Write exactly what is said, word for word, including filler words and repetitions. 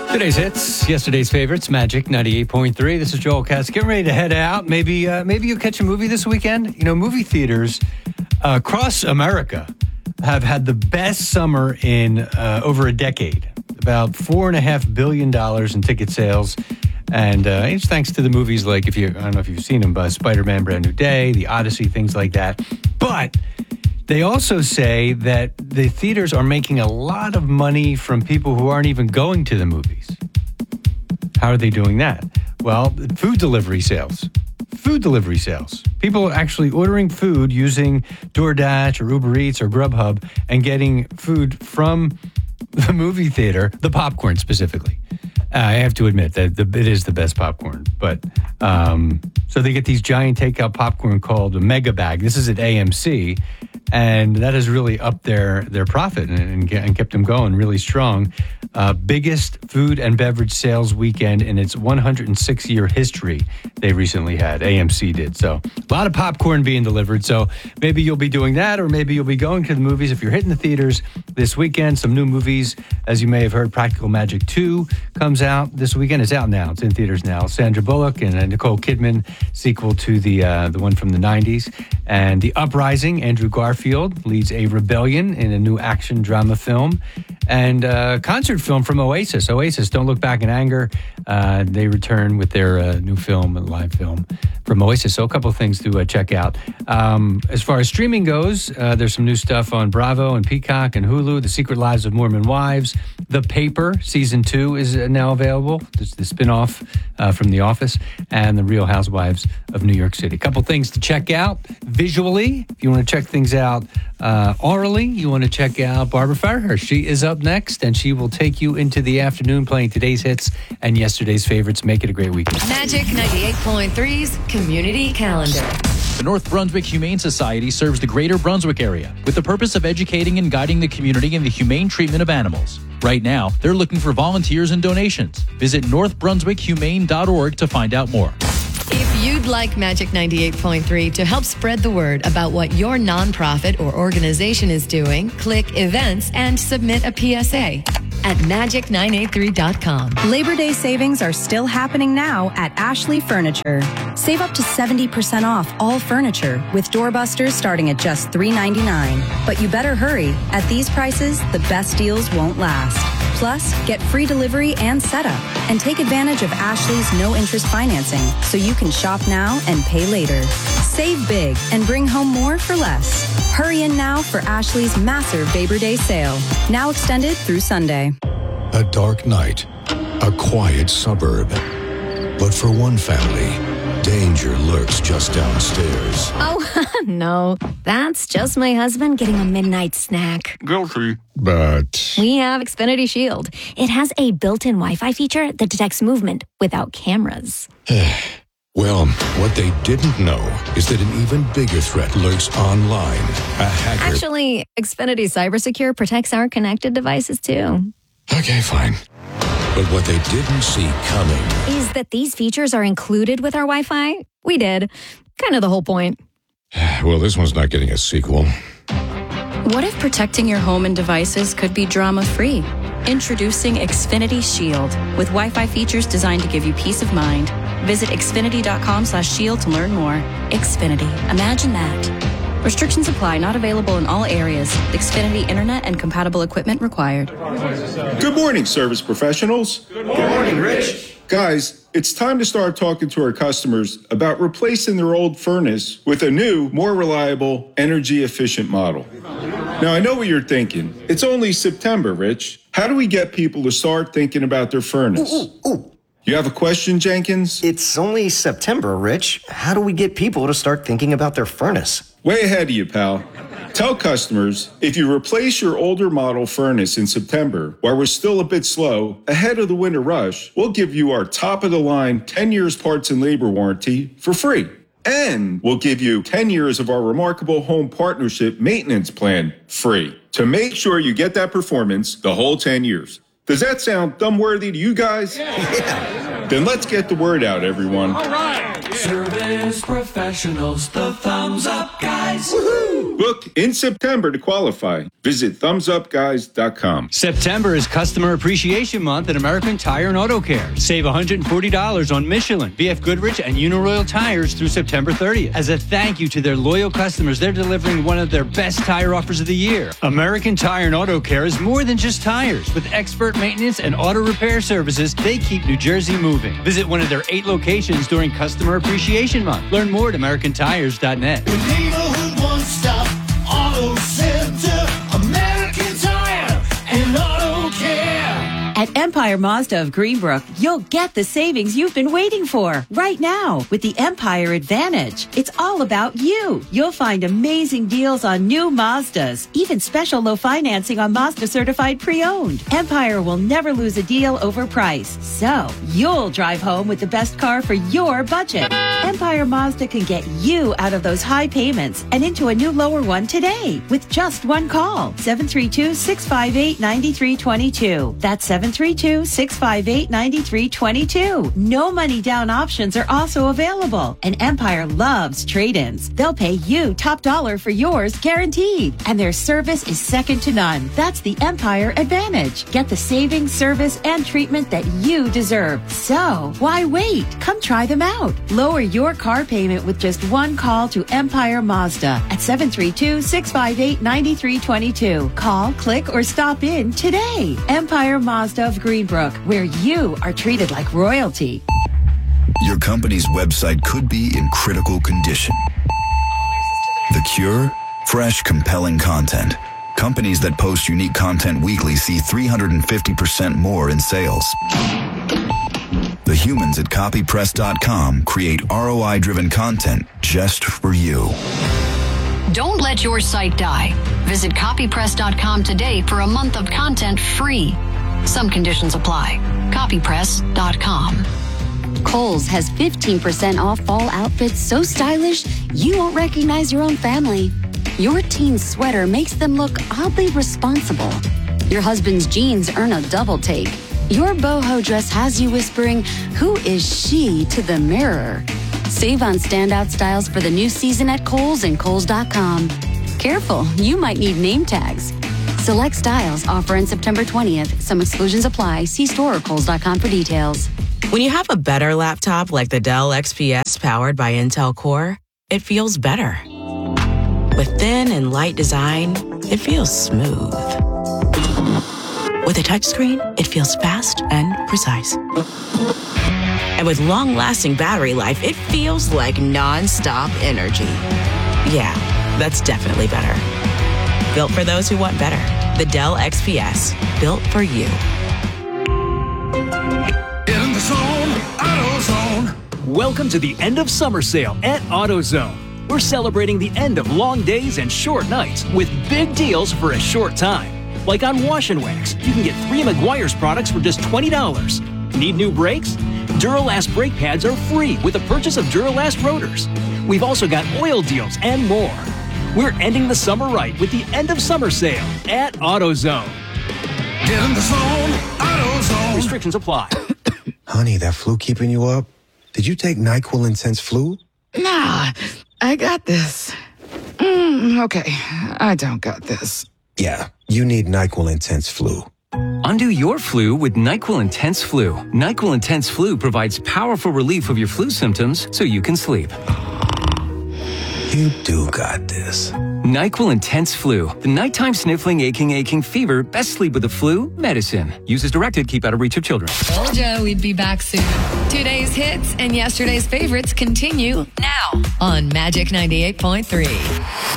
Today's hits, yesterday's favorites, Magic ninety-eight point three. This is Joel Katz. Getting ready to head out. Maybe uh, maybe you'll catch a movie this weekend. You know, movie theaters uh, across America have had the best summer in uh, over a decade. About four and a half billion dollars in ticket sales. And uh, it's thanks to the movies like, if you, I don't know if you've seen them, but Spider-Man Brand New Day, The Odyssey, things like that. But they also say that the theaters are making a lot of money from people who aren't even going to the movies. How are they doing that? Well, food delivery sales. Food delivery sales. People are actually ordering food using DoorDash or Uber Eats or Grubhub and getting food from the movie theater, the popcorn specifically. Uh, I have to admit that the, it is the best popcorn. But um, so they get these giant takeout popcorn called a Mega Bag. This is at A M C. And that has really upped their, their profit and, and, and kept them going really strong. Uh, biggest food and beverage sales weekend in its one hundred six year history they recently had. A M C did. So a lot of popcorn being delivered. So maybe you'll be doing that, or maybe you'll be going to the movies. If you're hitting the theaters this weekend, some new movies, as you may have heard, Practical Magic two comes out this weekend. It's out now. It's in theaters now. Sandra Bullock and a Nicole Kidman sequel to the uh, the one from the nineties. And The Uprising, Andrew Garfield leads a rebellion in a new action drama film. And a concert film from Oasis. Oasis, Don't Look Back in Anger. Uh, they return with their uh, new film, a live film from Oasis. So a couple of things to uh, check out. Um, as far as streaming goes, uh, there's some new stuff on Bravo and Peacock and Hulu. The Secret Lives of Mormon Wives. The Paper, Season two is now available. It's the spinoff uh, from The Office. And The Real Housewives of New York City. A couple things to check out visually. If you want to check things out uh, orally, you want to check out Barbara Farrer. She is up next, and she will take you into the afternoon playing today's hits and yesterday's favorites. Make it a great weekend. Magic ninety-eight point three's Community Calendar. The North Brunswick Humane Society serves the greater Brunswick area with the purpose of educating and guiding the community in the humane treatment of animals. Right now, they're looking for volunteers and donations. Visit north brunswick humane dot org to find out more. If you'd like Magic ninety-eight point three to help spread the word about what your nonprofit or organization is doing, click Events and submit a P S A at magic nine eight three dot com. Labor Day savings are still happening now at Ashley Furniture. Save up to seventy percent off all furniture with doorbusters starting at just three ninety-nine. But you better hurry. At these prices, the best deals won't last. Plus, get free delivery and setup. And take advantage of Ashley's no-interest financing so you can shop now and pay later. Save big and bring home more for less. Hurry in now for Ashley's massive Labor Day sale, now extended through Sunday. A dark night, a quiet suburb. But for one family, danger lurks just downstairs. Oh, no. That's just my husband getting a midnight snack. Guilty. But We have Xfinity Shield. It has a built-in Wi-Fi feature that detects movement without cameras. well, what they didn't know is that an even bigger threat lurks online. A hacker. Actually, Xfinity CyberSecure protects our connected devices, too. Okay, fine. But what they didn't see coming Is that these features are included with our Wi-Fi? We did. Kind of the whole point. Well, this one's not getting a sequel. What if protecting your home and devices could be drama-free? Introducing Xfinity Shield with Wi-Fi features designed to give you peace of mind. Visit xfinity dot com slash shield to learn more. Xfinity. Imagine that. Restrictions apply. Not available in all areas. Xfinity Internet and compatible equipment required. Good morning, service professionals. Good morning, Rich. Guys, it's time to start talking to our customers about replacing their old furnace with a new, more reliable, energy-efficient model. Now, I know what you're thinking. It's only September, Rich. How do we get people to start thinking about their furnace? Ooh, ooh, ooh. You have a question, Jenkins? It's only September, Rich. How do we get people to start thinking about their furnace? Way ahead of you, pal. Tell customers, if you replace your older model furnace in September, while we're still a bit slow, ahead of the winter rush, we'll give you our top-of-the-line ten years parts and labor warranty for free. And we'll give you ten years of our remarkable home partnership maintenance plan free to make sure you get that performance the whole ten years. Does that sound thumb-worthy to you guys? Yeah. Then let's get the word out, everyone. All right. Service professionals, the thumbs up guys. Woohoo! Book in September to qualify. Visit thumbs up guys dot com. September is Customer Appreciation Month at American Tire and Auto Care. Save one hundred forty dollars on Michelin, B F Goodrich, and Uniroyal tires through September thirtieth. As a thank you to their loyal customers, they're delivering one of their best tire offers of the year. American Tire and Auto Care is more than just tires. With expert maintenance and auto repair services, they keep New Jersey moving. Visit one of their eight locations during Customer Appreciation Month. Learn more at american tires dot net. Neighborhood one-stop auto center, American Tire and Auto Care. At Empire Mazda of Greenbrook, you'll get the savings you've been waiting for right now with the Empire Advantage. It's all about you. You'll find amazing deals on new Mazdas, even special low financing on Mazda certified pre-owned. Empire will never lose a deal over price, so you'll drive home with the best car for your budget. Empire Mazda can get you out of those high payments and into a new lower one today with just one call. seven three two, six five eight, nine three two two. That's seven three two, six five eight, nine three two two. No money down options are also available. And Empire loves trade-ins. They'll pay you top dollar for yours guaranteed. And their service is second to none. That's the Empire Advantage. Get the savings, service, and treatment that you deserve. So, why wait? Come try them out. Lower your car payment with just one call to Empire Mazda at seven three two, six five eight, nine three two two. Call, click, or stop in today. Empire Mazda of Greenbrook, where you are treated like royalty. Your company's website could be in critical condition. The cure? Fresh, compelling content. Companies that post unique content weekly see three hundred fifty percent more in sales. The humans at copy press dot com create R O I-driven content just for you. Don't let your site die. Visit copy press dot com today for a month of content free. Some conditions apply. copy press dot com. Kohl's has fifteen percent off fall outfits so stylish you won't recognize your own family. Your teen's sweater makes them look oddly responsible. Your husband's jeans earn a double take. Your boho dress has you whispering, "Who is she?" to the mirror. Save on standout styles for the new season at Kohl's and Kohl's dot com. Careful, you might need name tags. Select styles offer in September twentieth. Some exclusions apply. See store or Kohl's dot com for details. When you have a better laptop like the Dell X P S powered by Intel Core, it feels better. With thin and light design, it feels smooth. With a touchscreen, it feels fast and precise. And with long-lasting battery life, it feels like non-stop energy. Yeah, that's definitely better. Built for those who want better. The Dell X P S, built for you. In the zone, AutoZone. Welcome to the end of summer sale at AutoZone. We're celebrating the end of long days and short nights with big deals for a short time. Like on Wash and Wax, you can get three Meguiar's products for just twenty dollars. Need new brakes? Duralast brake pads are free with the purchase of Duralast rotors. We've also got oil deals and more. We're ending the summer right with the end of summer sale at AutoZone. Get in the zone, AutoZone. Restrictions apply. Honey, that flu keeping you up? Did you take NyQuil Intense Flu? Nah, I got this. Mm, okay, I don't got this. Yeah, you need NyQuil Intense Flu. Undo your flu with NyQuil Intense Flu. NyQuil Intense Flu provides powerful relief of your flu symptoms so you can sleep. You do got this. NyQuil Intense Flu. The nighttime sniffling, aching, aching fever. Best sleep with the flu medicine. Use as directed. Keep out of reach of children. Told ya we'd be back soon. Today's hits and yesterday's favorites continue now on Magic ninety-eight point three.